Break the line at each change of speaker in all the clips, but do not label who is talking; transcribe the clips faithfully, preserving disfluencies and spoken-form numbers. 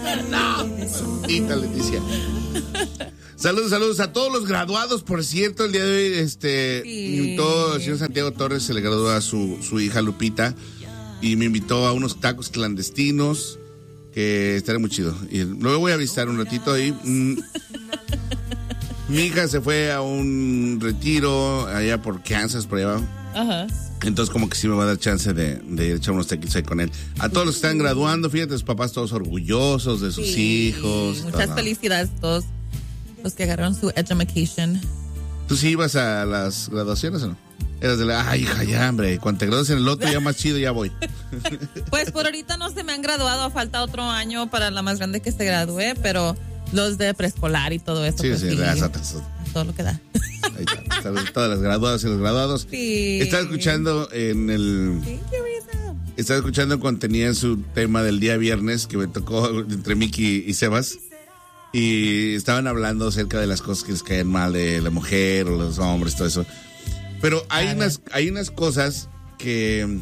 no. Tita Leticia. Saludos, saludos a todos los graduados, por cierto, el día de hoy, este,
sí.
me invitó el señor Santiago Torres, se le graduó a su, su hija Lupita, y me invitó a unos tacos clandestinos, que estará muy chido. Y luego voy a visitar un ratito ahí. Mm. Mi hija se fue a un retiro allá por Kansas, por allá abajo.
Ajá.
Entonces como que sí me va a dar chance de, de echar unos taquitos ahí con él. A todos los que están graduando, fíjate, los papás todos orgullosos de sus
sí.
hijos.
Muchas
todo.
Felicidades a todos los que agarraron su education.
¿Tú sí ibas a las graduaciones o no? Eras de la, ay, hija, ya, hombre, cuando te gradúes en el otro ya más chido, ya voy.
Pues por ahorita no se me han graduado, falta otro año para la más grande que se gradúe, pero los de preescolar y todo eso.
Sí,
pues
sí,
sí,
las otras.
todo lo que da.
Ahí está, están todas las graduadas y los graduados.
Sí.
Estaba escuchando en el...
Sí, qué risa.
Estaba escuchando cuando tenía su tema del día viernes, que me tocó entre Miki y Sebas. Y estaban hablando acerca de las cosas que les caen mal de la mujer o los hombres, todo eso. Pero hay unas, hay unas cosas que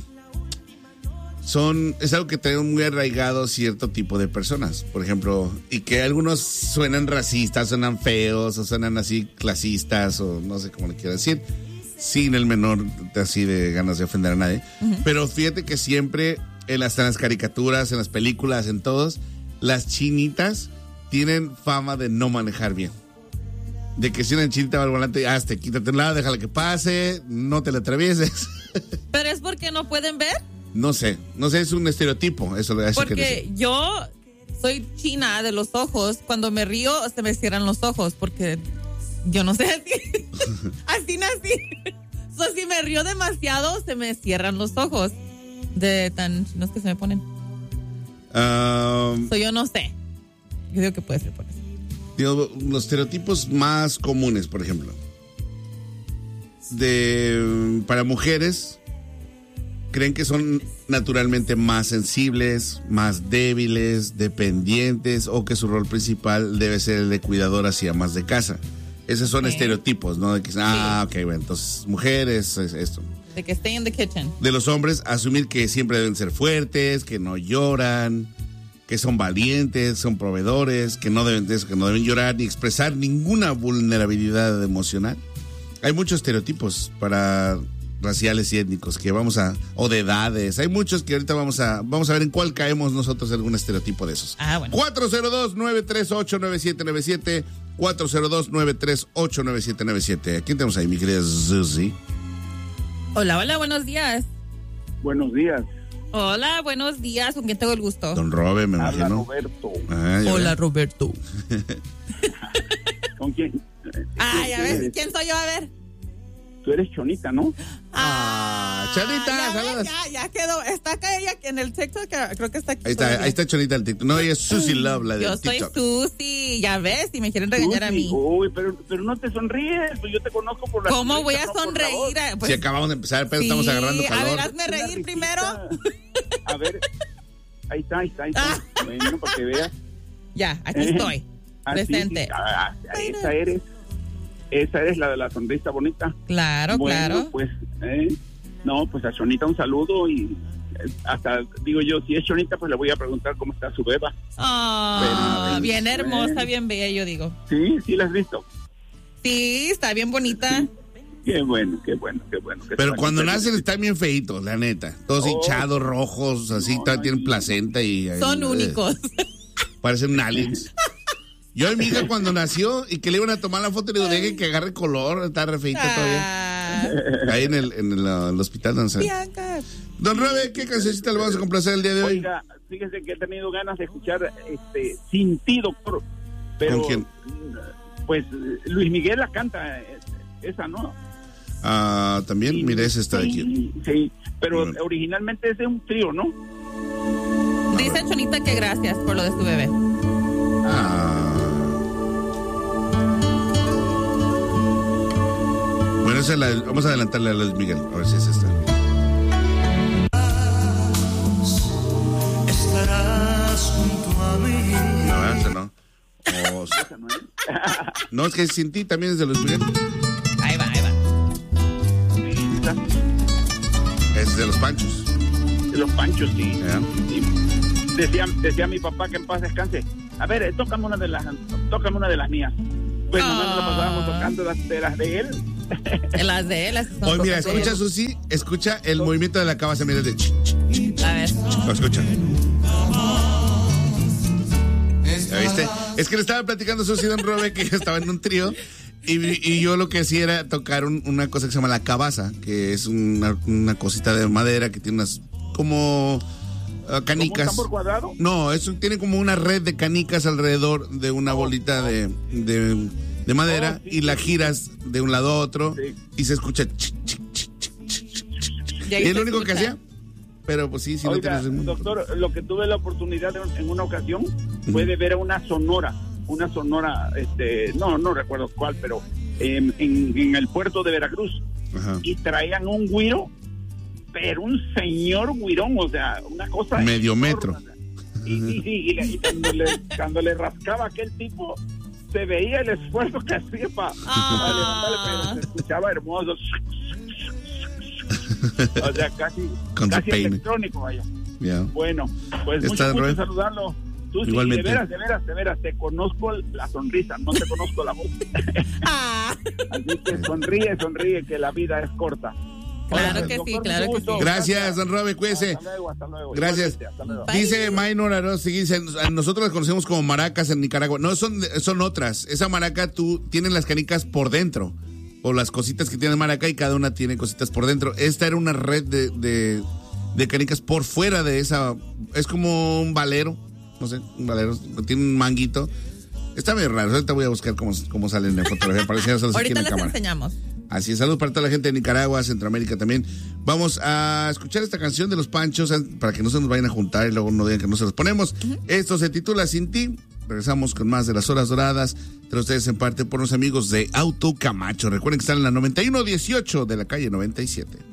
son, es algo que tenemos muy arraigado cierto tipo de personas, por ejemplo, y que algunos suenan racistas, suenan feos, o suenan así clasistas, o no sé cómo le quiero decir, sin el menor así de ganas de ofender a nadie. Uh-huh. Pero fíjate que siempre, en las, en las caricaturas, en las películas, en todos, las chinitas tienen fama de no manejar bien. De que si una chinita va al volante, hazte, quítate un lado, déjala que pase, no te la atravieses.
¿Pero es porque no pueden ver?
No sé, no sé, es un estereotipo, eso lo hace.
Porque yo soy china de los ojos, cuando me río se me cierran los ojos, porque yo no sé así, así nací. So, si me río demasiado, se me cierran los ojos de tan chinos que se me ponen. Um, so, yo no sé, yo digo que puede ser por eso.
Digo, los estereotipos más comunes, por ejemplo, de para mujeres, creen que son naturalmente más sensibles, más débiles, dependientes, o que su rol principal debe ser el de cuidadoras y amas de casa. Esos son okay. estereotipos, ¿no? De que, ah, sí. ok, bueno, entonces mujeres, es esto.
De que stay in the kitchen.
De los hombres, asumir que siempre deben ser fuertes, que no lloran, que son valientes, son proveedores, que no deben que no deben llorar ni expresar ninguna vulnerabilidad emocional. Hay muchos estereotipos para raciales y étnicos que vamos a o de edades. Hay muchos que ahorita vamos a vamos a ver en cuál caemos nosotros algún estereotipo de esos.
Ah, bueno.
cuatro cero dos, nueve tres ocho, nueve siete nueve siete cuatro cero dos, nueve tres ocho, nueve siete nueve siete. ¿A quién tenemos ahí, mi querida Susi?
Hola, hola, buenos días.
Buenos días.
Hola, buenos días. ¿Con quién tengo el gusto?
Don Robe, me
Habla
imagino.
Roberto.
Ah,
Hola,
ves.
Roberto.
¿Con quién?
Ah, ya ves. ¿Quién soy yo? A ver.
Tú eres Chonita, ¿no?
Ah, Chonita,
ya,
saludos.
ya, ya quedó. Está acá ella en el TikTok, creo que está aquí.
Ahí está, ahí está Chonita el TikTok. No, ella es Susi Love, la del
Yo soy
TikTok.
Susi, ya ves, y me quieren regañar
Susi,
a mí.
Uy, pero, pero no te sonríes, pues yo te conozco por la
¿Cómo voy a
no por
sonreír?
la voz.
Pues,
si acabamos de empezar, pero
sí,
estamos agarrando calor.
A ver, hazme reír
Una
primero.
A ver, ahí está, ahí está, ahí está.
Ah.
Bueno, para que veas.
Ya, aquí estoy,
Ah,
presente.
sí, sí. Ah, esa eres. Esa eres la de la sonrisa bonita.
Claro,
bueno,
claro.
Pues, eh, no, pues a Chonita un saludo y eh, hasta, digo yo, si es Chonita, pues le voy a preguntar cómo está su beba.
Oh,
Pero,
bien
eh,
hermosa, bien bella, yo digo.
Sí, sí la has visto.
Sí, está bien bonita.
Sí. Qué bueno, qué bueno, qué bueno. Qué
Pero
bueno,
cuando
qué
nacen
bueno.
están bien feitos, la neta. Todos
Oh,
hinchados, rojos, así,
no,
todos
no,
tienen
no.
placenta y...
Son
eh,
únicos.
Parecen aliens. Yo a mi hija cuando nació y que le iban a tomar la foto, le digo, dejen que agarre color, está re feita todavía.
Ah,
Ahí en el, en el, uh, el hospital, no sé.
Bianca.
Don Robe, ¿qué cancioncita le vamos a complacer el día de hoy?
Oiga, fíjese que he tenido ganas de escuchar este Sin ti, doctor. Pero,
¿Con quién?
Pues Luis Miguel la canta, esa, ¿no?
Ah, también,
Sí,
mire, ese está de aquí.
Sí, sí, pero
Bueno.
originalmente es de un trío, ¿no?
Dice Chonita que gracias por lo de su bebé.
Ah. Bueno, esa es la, vamos a adelantarle a Luis Miguel, a ver si es esta.
Estarás junto a mí.
No, esa no. Oh,
Esa no es.
no, es que Sin ti también es de Luis Miguel.
Ahí va, ahí va.
Es de los Panchos.
De los Panchos, sí.
Ya.
Sí. decía, decía mi papá que en paz descanse. A ver, eh, tócame una de las, tócame una de las mías. Pues nomás nos la pasábamos tocando las de las de él.
Las de él. Las
Hoy mira, escucha Susi, escucha el
Dos.
movimiento de la cabeza, mira de ch, ch.
A ver.
Lo escucha. ¿Ya viste? Es que le estaba platicando a Susi Don Robe que estaba en un trío y, y yo lo que hacía era tocar un, una cosa que se llama la cabaza, que es una, una cosita de madera que tiene unas como uh, canicas.
¿Como un tambor cuadrado?
No, eso tiene como una red de canicas alrededor de una bolita de, de, de madera
Oh, sí,
y la
sí,
giras de un lado a otro
Sí.
y se escucha. Ch, ch, ch, ch, ch, ch.
Y
Y
ahí
es
se
lo único que
escucha.
hacía. Pero pues sí, sí, no
Oiga,
tienes...
doctor, lo que tuve la oportunidad de, en una ocasión fue de ver a una sonora, una sonora, este, no, no recuerdo cuál, pero eh, en, en el puerto de Veracruz.
Ajá.
Y traían un güiro, pero un señor güirón, o sea, una cosa...
Medio
enorme,
metro.
o sea. Y, y, y, y, y cuando, le, cuando le rascaba a aquel tipo, se veía el esfuerzo que hacía para
Ah.
levantarle, pero se escuchaba hermoso. O sea, casi,
Con su
casi
peine.
electrónico, vaya.
Ya.
Bueno, pues
¿Estás,
mucho gusto
Roy?
saludarlo. Tú sí,
Igualmente.
de veras, de veras, de veras, te conozco la sonrisa, no te conozco la voz.
Ah.
Así que sonríe, sonríe, que la vida es corta.
Claro
Órale,
que sí,
doctor,
claro
mucho
que sí.
gusto.
Gracias, don Robe, cuídese.
Hasta luego, hasta luego.
Gracias.
Igualmente, hasta luego.
Bye.
Dice Maynor Arostegui, dice, nosotros las conocemos como maracas en Nicaragua. No, son, son otras. Esa maraca tú tienes las canicas por dentro. O las cositas que tiene maraca y cada una tiene cositas por dentro. Esta era una red de, de, de canicas por fuera de esa. Es como un valero. No sé, un valero. Tiene un manguito. Está medio raro. Ahorita voy a buscar cómo, cómo salen en fotografía. Para enseñárselos aquí en
Ahorita
la
les
cámara.
enseñamos.
Así es, saludos para toda la gente de Nicaragua, Centroamérica también. Vamos a escuchar esta canción de los Panchos para que no se nos vayan a juntar y luego no digan que no se los ponemos. Uh-huh. Esto se titula Sin Ti. Regresamos con más de las horas doradas. De ustedes en parte por los amigos de Auto Camacho. Recuerden que están en la noventa y uno dieciocho de la calle noventa y siete.